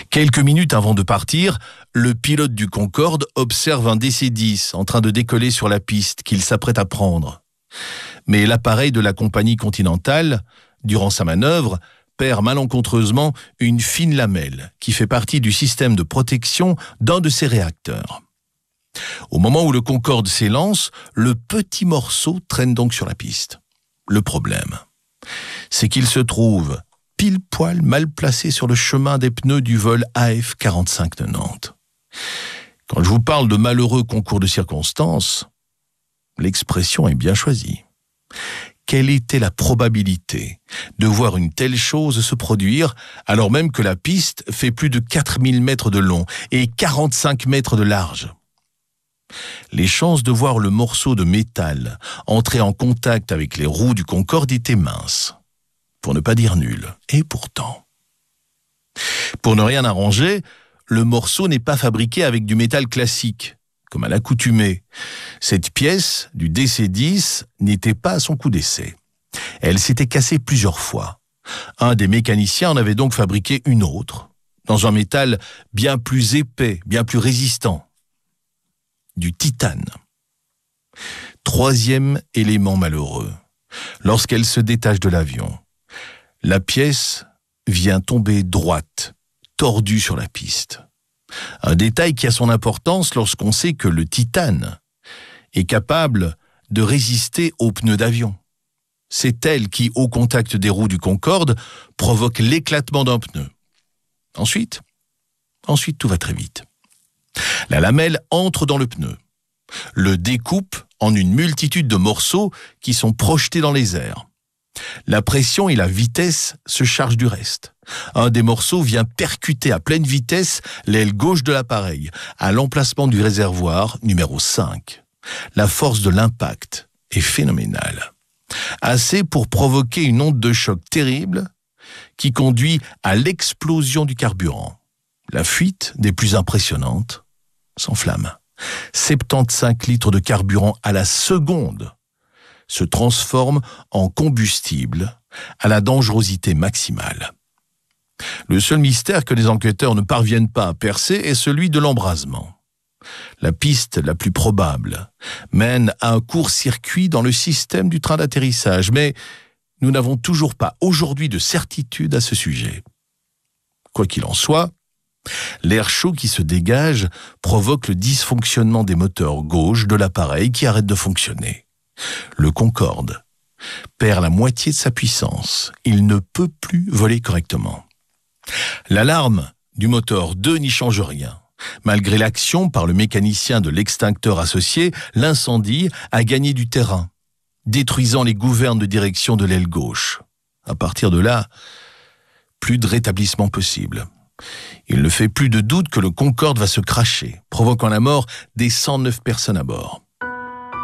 Quelques minutes avant de partir, le pilote du Concorde observe un DC-10 en train de décoller sur la piste qu'il s'apprête à prendre. Mais l'appareil de la compagnie Continental, durant sa manœuvre, perd malencontreusement une fine lamelle qui fait partie du système de protection d'un de ses réacteurs. Au moment où le Concorde s'élance, le petit morceau traîne donc sur la piste. Le problème, c'est qu'il se trouve pile poil mal placé sur le chemin des pneus du vol AF45 de Nantes. Quand je vous parle de malheureux concours de circonstances, l'expression est bien choisie. Quelle était la probabilité de voir une telle chose se produire alors même que la piste fait plus de 4000 mètres de long et 45 mètres de large? Les chances de voir le morceau de métal entrer en contact avec les roues du Concorde étaient minces, pour ne pas dire nulles. Et pourtant, pour ne rien arranger, le morceau n'est pas fabriqué avec du métal classique, comme à l'accoutumée. Cette pièce du DC-10 n'était pas à son coup d'essai. Elle s'était cassée plusieurs fois. Un des mécaniciens en avait donc fabriqué une autre, dans un métal bien plus épais, bien plus résistant. Du titane. Troisième élément malheureux. Lorsqu'elle se détache de l'avion, la pièce vient tomber droite, tordue sur la piste. Un détail qui a son importance lorsqu'on sait que le titane est capable de résister aux pneus d'avion. C'est elle qui, au contact des roues du Concorde, provoque l'éclatement d'un pneu. Ensuite, tout va très vite. La lamelle entre dans le pneu, le découpe en une multitude de morceaux qui sont projetés dans les airs. La pression et la vitesse se chargent du reste. Un des morceaux vient percuter à pleine vitesse l'aile gauche de l'appareil, à l'emplacement du réservoir numéro 5. La force de l'impact est phénoménale. Assez pour provoquer une onde de choc terrible qui conduit à l'explosion du carburant. La fuite, des plus impressionnantes, s'enflamme. 75 litres de carburant à la seconde se transforment en combustible à la dangerosité maximale. Le seul mystère que les enquêteurs ne parviennent pas à percer est celui de l'embrasement. La piste la plus probable mène à un court-circuit dans le système du train d'atterrissage, mais nous n'avons toujours pas aujourd'hui de certitude à ce sujet. Quoi qu'il en soit, l'air chaud qui se dégage provoque le dysfonctionnement des moteurs gauche de l'appareil qui arrête de fonctionner. Le Concorde perd la moitié de sa puissance. Il ne peut plus voler correctement. L'alarme du moteur 2 n'y change rien. Malgré l'action par le mécanicien de l'extincteur associé, l'incendie a gagné du terrain, détruisant les gouvernes de direction de l'aile gauche. À partir de là, plus de rétablissement possible. Il ne fait plus de doute que le Concorde va se cracher, provoquant la mort des 109 personnes à bord.